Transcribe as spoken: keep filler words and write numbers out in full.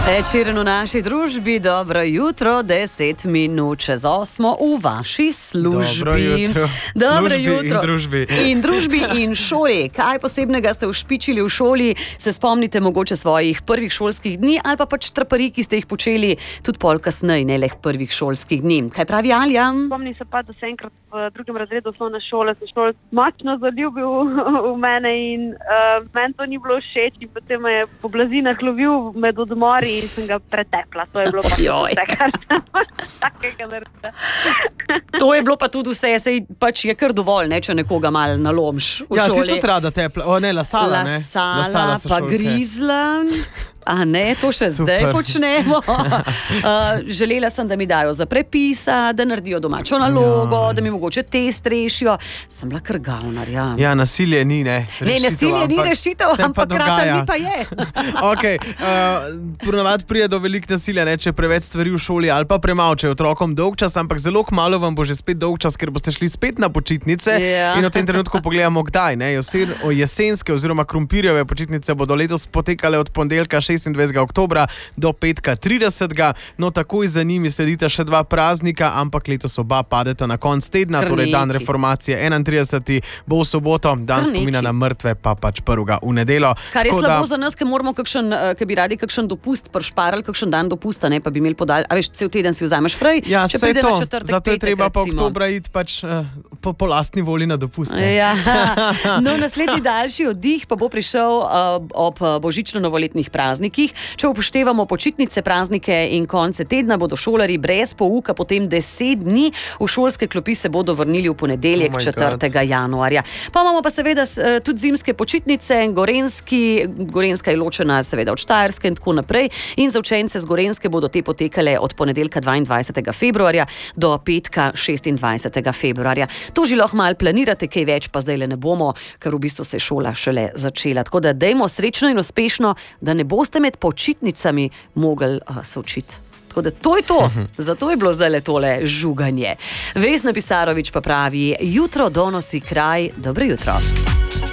Večer v naši družbi, dobro jutro, deset minut čez osmo v vaši službi. Dobro jutro. Dobro Službi jutro. In družbi. In družbi in šoli. Kaj posebnega ste ušpičili v šoli? Se spomnite mogoče svojih prvih šolskih dni ali pa pač traparij, ki ste jih počeli tudi pol kasneje, ne le prvih šolskih dni. Kaj pravi Alja? Spomnim se pa, da se enkrat v drugem razredu osnovne šole se šol močno zaljubil v mene in uh, meni to ni bilo všeč in potem me je po blazinah lovil med odmori in sem ga pretepla. To je bilo pa vse, kar sem takega naredila. To je bilo pa tudi vse, sej pač je kar dovolj, ne, če nekoga malo nalomš v Ja, šoli. ti so rada tepla. O ne, lasala, ne. Lasala, so pa šolke. grizla. A ne, to še Super. zdaj počnemo. Uh, želela sem, da mi dajo za prepisa, da naredijo domačo nalogo, Ja. da mi mogoče test rešijo. Sem bila kar gavnar, ja. Ja, nasilje ni, ne. Ne, nasilje ni rešitev, se pa ampak krata dogaja. mi pa je. Okej, uh, ponavadi pride do velik nasilja, ne, če je preveč stvari v šoli ali pa premalo, če je otrokom dolg čas, ampak zelo kmalu vam bo že spet dolg čas, ker boste šli spet na počitnice. Ja. In v tem trenutku pogledamo kdaj, ne. Jesen, o jesenske oziroma krompirjeve počitnice bodo letos potekale od ponedeljka šestindvajsetega oktobra do petka tridesetega. No, takoj za njimi sledita še dva praznika, ampak letos oba padeta na konc tedna, Kar torej dan nekaj. reformacije enaintrideseti bo v soboto, dan Kar spomina nekaj. na mrtve pa pač prvega v nedeljo. Kar je Tako slabo da- za nas, ker moramo kakšen, eh, ker bi radi kakšen dopust pršparali, kakšen dan dopusta, ne, pa bi imeli podal, a veš, cel teden si vzameš fraj, Ja, če saj pride to. na četrtek, Zato je petek, treba pa recimo. oktobra iti pač uh, po, po lastni volji na dopust. ne. Ja. No, naslednji daljši oddih pa bo prišel uh, ob uh, božično-novoletnih praznikih. Če upoštevamo počitnice, praznike in konce tedna, bodo šolarji brez pouka potem deset dni. V šolske klopi se bodo vrnili v ponedeljek, Oh my God. četrtega januarja. Pa imamo pa seveda s- eh, tudi zimske počitnice, Gorenjski, Gorenjska je ločena seveda od Štajerske in tako naprej. In za učence z Gorenjske bodo te potekale od ponedeljka dvaindvajsetega februarja do petka šestindvajsetega februarja. To že lahko malo planirate, kaj več pa zdaj le ne bomo, ker v bistvu se je šola šele začela. Tako da dajmo srečno in uspešno, da ne boste med počitnicami mogli uh, se učiti. Tako da to je to, zato je bilo zdaj tole žuganje. Vesna Pisarovič pa pravi, jutro donosi kraj, dobro jutro.